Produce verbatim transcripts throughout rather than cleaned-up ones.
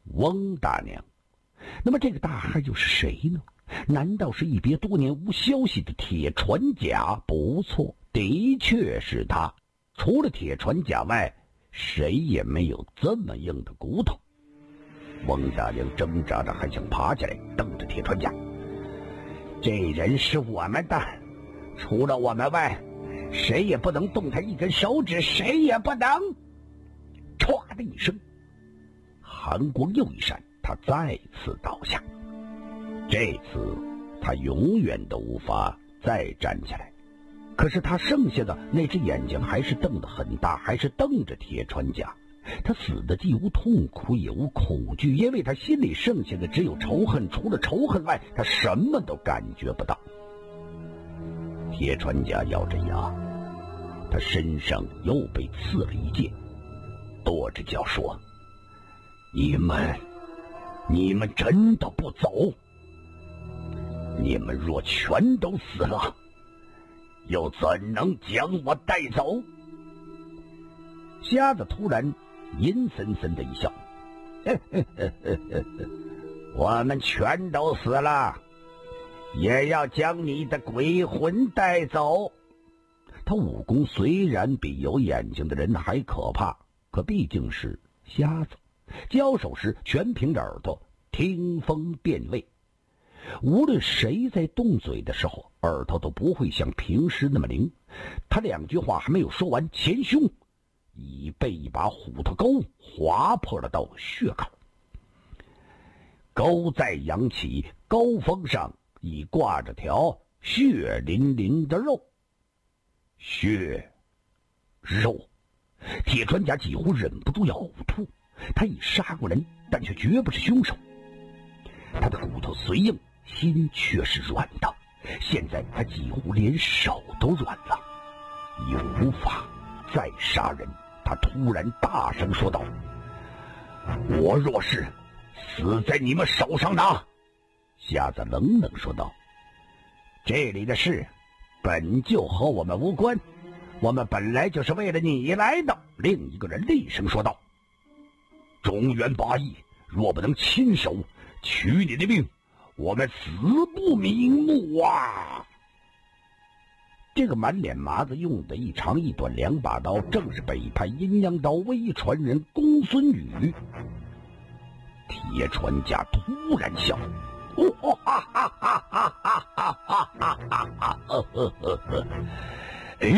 翁大娘。那么这个大汉又是谁呢？难道是一别多年无消息的铁船甲？不错，的确是他。除了铁船甲外，谁也没有这么硬的骨头。翁大娘挣扎着还想爬起来，瞪着铁船甲：这人是我们的，除了我们外，谁也不能动他一根手指，谁也不能。唰的一声，寒光又一闪，他再次倒下。这次他永远都无法再站起来。可是他剩下的那只眼睛还是瞪得很大，还是瞪着铁船甲。他死的既无痛苦也无恐惧，因为他心里剩下的只有仇恨，除了仇恨外，他什么都感觉不到。铁船甲咬着牙，他身上又被刺了一剑，跺着脚说：你们你们真的不走？你们若全都死了，又怎能将我带走？瞎子突然阴森森的一笑：我们全都死了，也要将你的鬼魂带走。他武功虽然比有眼睛的人还可怕，可毕竟是瞎子，交手时全凭着耳朵听风辨位。无论谁在动嘴的时候，耳朵都不会像平时那么灵。他两句话还没有说完，前胸已被一把虎头钩划破了道血口。钩在扬起，钩峰上已挂着条血淋淋的肉。血肉，铁船甲几乎忍不住要呕吐。他已杀过人，但却绝不是凶手。他的骨头虽硬，心却是软的。现在他几乎连手都软了，已无法再杀人。他突然大声说道：我若是死在你们手上呢？瞎子冷冷说道：这里的事本就和我们无关，我们本来就是为了你来的。另一个人厉声说道：中原八义若不能亲手取你的命，我们死不瞑目啊！这个满脸麻子用的一长一短两把刀，正是北派阴阳刀唯一传人公孙羽。铁船甲突然笑：哇哈哈哈哈哈哈哈哈哈哈！哎！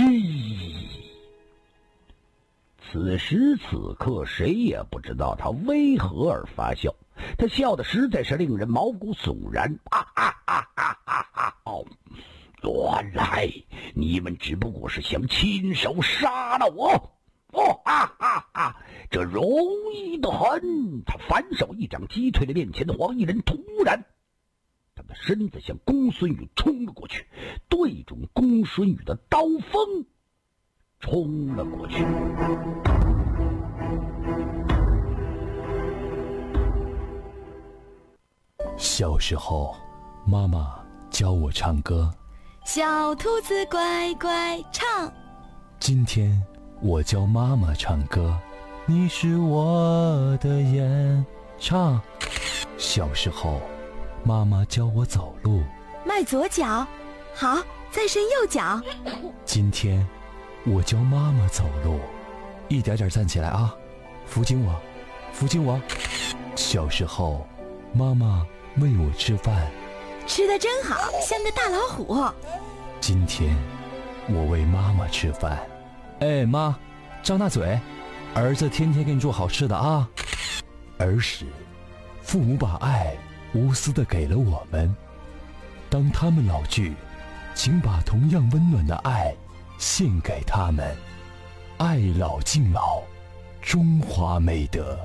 此时此刻，谁也不知道他为何而发笑。他笑的实在是令人毛骨悚然。啊啊啊啊啊啊！哦，原来你们只不过是想亲手杀了我。哦啊啊啊！这容易的很。他反手一掌击退了面前的黄衣人。突然，他的身子向公孙羽冲了过去，对准公孙羽的刀锋冲了过去。 小时候，妈妈教我唱歌， 小兔子乖乖唱。 今天我教妈妈唱歌，你是我的眼。唱。小时候，妈妈教我走路， 迈左脚，好，再伸右脚。 今天我教妈妈走路，一点点站起来啊，扶紧我，扶紧我。小时候，妈妈喂我吃饭， 吃得真好，像个大老虎。 今天我喂妈妈吃饭，哎妈，张大嘴，儿子天天给你做好吃的啊。儿时，父母把爱无私地给了我们，当他们老去，请把同样温暖的爱献给他们。爱老敬老，中华美德。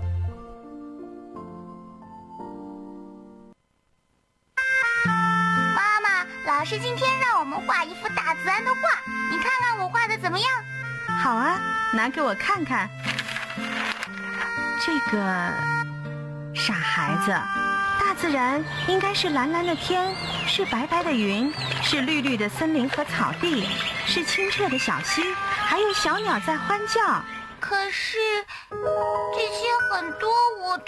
老师今天让我们画一幅大自然的画，你看看我画的怎么样？ 好啊，拿给我看看。这个傻孩子，大自然应该是蓝蓝的天，是白白的云，是绿绿的森林和草地，是清澈的小溪，还有小鸟在欢叫。 可是这些很多我都